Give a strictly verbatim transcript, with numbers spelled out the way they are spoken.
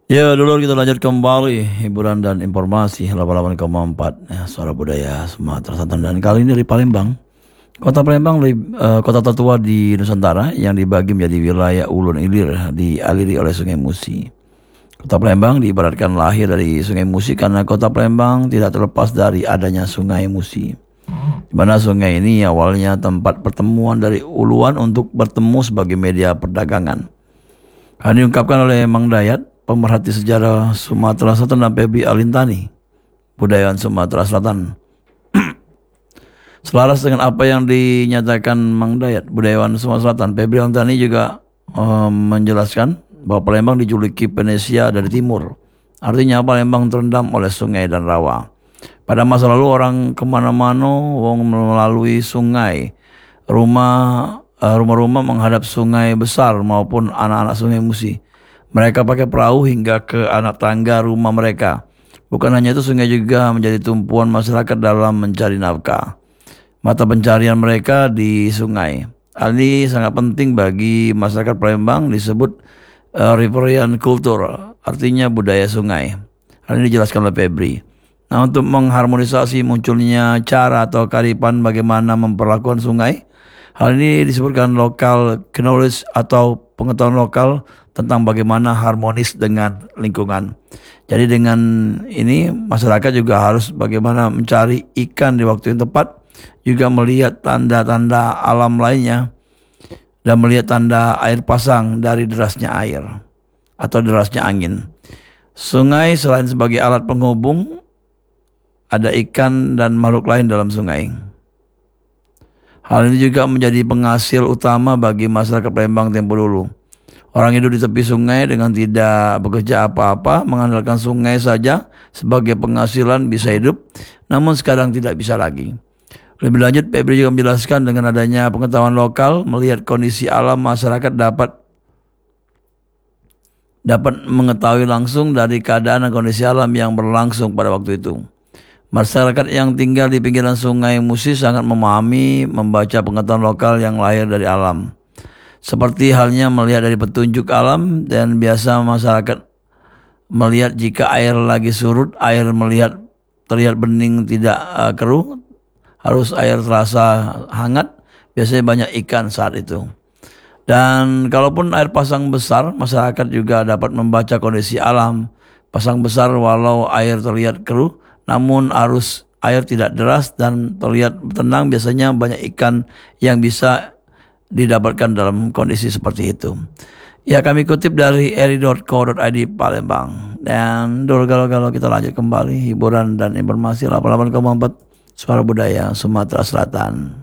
Ya, dulu kita lanjut kembali hiburan dan informasi delapan puluh delapan koma empat ya, suara budaya Sumatera Selatan dan kali ini dari Palembang. Kota Palembang li- eh, kota tertua di Nusantara yang dibagi menjadi wilayah Ulun Ilir dialiri oleh Sungai Musi. Kota Palembang diibaratkan lahir dari Sungai Musi karena Kota Palembang tidak terlepas dari adanya Sungai Musi. Di mana sungai ini awalnya tempat pertemuan dari uluan untuk bertemu sebagai media perdagangan. Hal ini diungkapkan oleh Mang Dayat, pemerhati sejarah Sumatera Selatan dan Febri Alintani, budayaan Sumatera Selatan. Selaras dengan apa yang dinyatakan Mang Dayat, budayawan Sumatera Selatan, Febri Alintani juga eh, menjelaskan bahwa Palembang dijuluki Venesia dari timur. Artinya Palembang terendam oleh sungai dan rawa. Pada masa lalu orang kemana-mana wong melalui sungai. Rumah eh, rumah-rumah menghadap sungai besar maupun anak-anak sungai Musi. Mereka pakai perahu hingga ke anak tangga rumah mereka. Bukan hanya itu, sungai juga menjadi tumpuan masyarakat dalam mencari nafkah. Mata pencarian mereka di sungai. Hal ini sangat penting bagi masyarakat Palembang, disebut uh, riparian kultur, artinya budaya sungai. Hal ini dijelaskan oleh Febri. Nah, untuk mengharmonisasi munculnya cara atau kearifan bagaimana memperlakukan sungai, hal ini disebutkan local knowledge atau pengetahuan lokal tentang bagaimana harmonis dengan lingkungan. Jadi dengan ini masyarakat juga harus bagaimana mencari ikan di waktu yang tepat, juga melihat tanda-tanda alam lainnya dan melihat tanda air pasang dari derasnya air atau derasnya angin. Sungai selain sebagai alat penghubung, ada ikan dan makhluk lain dalam sungai. Hal ini juga menjadi penghasil utama bagi masyarakat Palembang tempo dulu. Orang hidup di tepi sungai dengan tidak bekerja apa-apa, mengandalkan sungai saja sebagai penghasilan bisa hidup, namun sekarang tidak bisa lagi. Lebih lanjut, Febri juga menjelaskan dengan adanya pengetahuan lokal, melihat kondisi alam, masyarakat dapat dapat mengetahui langsung dari keadaan dan kondisi alam yang berlangsung pada waktu itu. Masyarakat yang tinggal di pinggiran sungai Musi sangat memahami, membaca pengetahuan lokal yang lahir dari alam. Seperti halnya melihat dari petunjuk alam, dan biasa masyarakat melihat jika air lagi surut, air melihat terlihat bening tidak uh, keruh, harus air terasa hangat, biasanya banyak ikan saat itu. Dan kalaupun air pasang besar, masyarakat juga dapat membaca kondisi alam. Pasang besar walau air terlihat keruh, namun arus air tidak deras dan terlihat tenang, biasanya banyak ikan yang bisa didapatkan dalam kondisi seperti itu. Ya, kami kutip dari eri titik co titik id Palembang. Dan dulu kalau kita lanjut kembali hiburan dan informasi delapan puluh delapan koma empat suara budaya Sumatera Selatan.